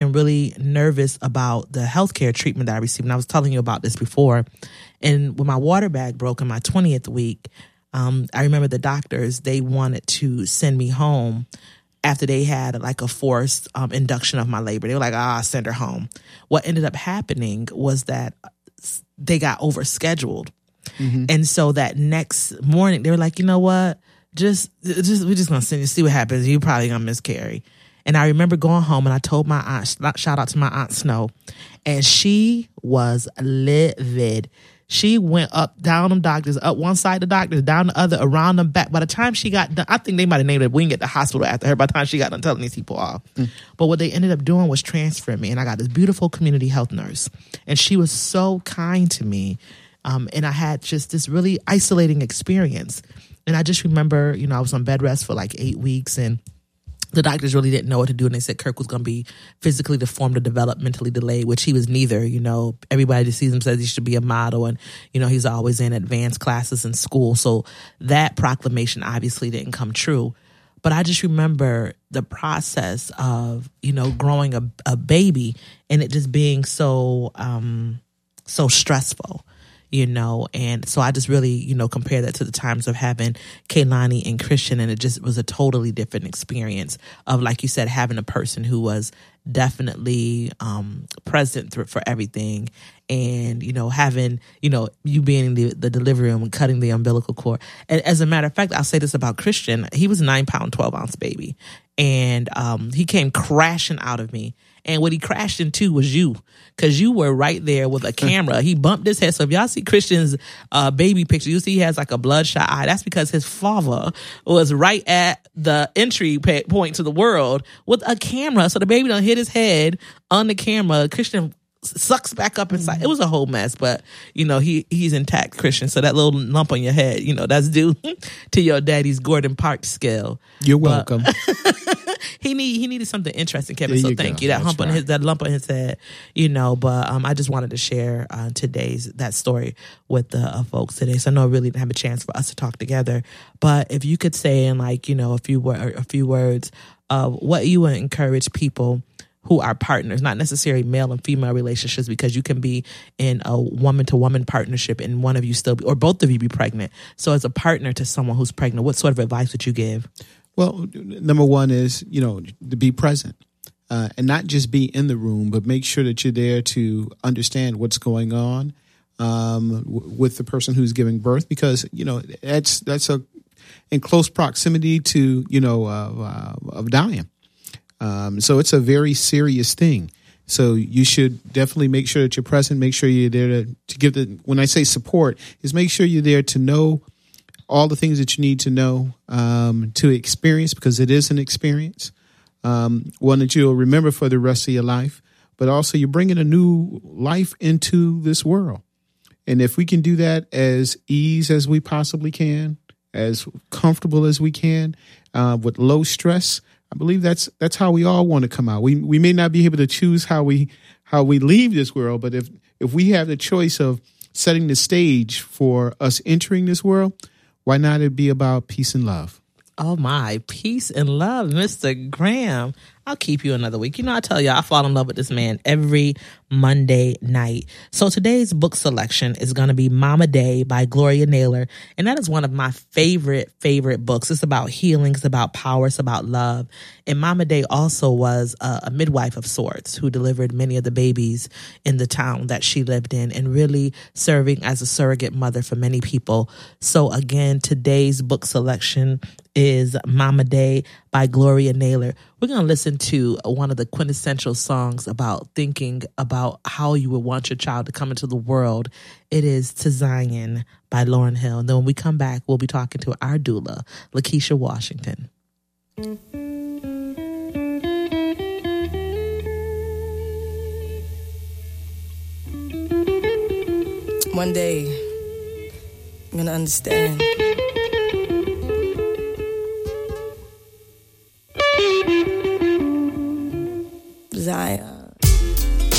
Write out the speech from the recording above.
getting really nervous about the healthcare treatment that I received. And I was telling you about this before. And when my water bag broke in my 20th week, I remember the doctors, they wanted to send me home after they had like a forced induction of my labor. They were like, send her home. What ended up happening was that they got overscheduled. Mm-hmm. And so that next morning, they were like, you know what? We're just going to send you, see what happens. You're probably going to miscarry. And I remember going home and I told my aunt, shout out to my Aunt Snow, and she was livid. She went up, down them doctors, up one side of the doctors, down the other, around them back. By the time she got done, I think they might have named it wing at the hospital after her by the time she got done telling these people off. But what they ended up doing was transferring me, and I got this beautiful community health nurse. And she was so kind to me. And I had just this really isolating experience. And I just remember, I was on bed rest for like 8 weeks, and the doctors really didn't know what to do, and they said Kirk was going to be physically deformed or developmentally delayed, which he was neither. Everybody that sees him says he should be a model, and, he's always in advanced classes in school. So that proclamation obviously didn't come true. But I just remember the process of, growing a baby and it just being so stressful. And so I just really, compare that to the times of having Kaylani and Christian, and it just was a totally different experience of, like you said, having a person who was definitely present for everything, and, having, you being in the delivery room and cutting the umbilical cord. And as a matter of fact, I'll say this about Christian. He was a 9-pound, 12-ounce baby, and he came crashing out of me. And what he crashed into was you, because you were right there with a camera. He bumped his head. So if y'all see Christian's baby picture, you see he has like a bloodshot eye. That's because his father was right at the entry point to the world with a camera. So the baby done hit his head on the camera. Christian sucks back up inside. It was a whole mess, but he's intact, Christian. So that little lump on your head, that's due to your daddy's Gordon Park scale. You're welcome. He needed something interesting, Kevin. So thank you. That lump on his head, But I just wanted to share that story with the folks today. So I know I really didn't have a chance for us to talk together. But if you could say in a few words of what you would encourage people who are partners, not necessarily male and female relationships, because you can be in a woman-to-woman partnership and one of you still be, or both of you be pregnant. So as a partner to someone who's pregnant, what sort of advice would you give? Well, number one is, to be present and not just be in the room, but make sure that you're there to understand what's going on with the person who's giving birth, because, that's in close proximity to, of dying. So it's a very serious thing. So you should definitely make sure that you're present, make sure you're there to give when I say support, is make sure you're there to know all the things that you need to know, to experience, because it is an experience, one that you'll remember for the rest of your life, but also you're bringing a new life into this world. And if we can do that as ease as we possibly can, as comfortable as we can, with low stress, I believe that's how we all want to come out. We may not be able to choose how we leave this world, but if we have the choice of setting the stage for us entering this world, why not it be about peace and love? Oh my, peace and love, Mr. Graham. I'll keep you another week. I tell you, I fall in love with this man every Monday night. So today's book selection is going to be Mama Day by Gloria Naylor. And that is one of my favorite books. It's about healing. It's about power. It's about love. And Mama Day also was a midwife of sorts who delivered many of the babies in the town that she lived in, and really serving as a surrogate mother for many people. So again, today's book selection is Mama Day by Gloria Naylor. We're going to listen to one of the quintessential songs about thinking about how you would want your child to come into the world. It is To Zion by Lauryn Hill. And then when we come back, we'll be talking to our doula, Lakeisha Washington. One day, I'm going to understand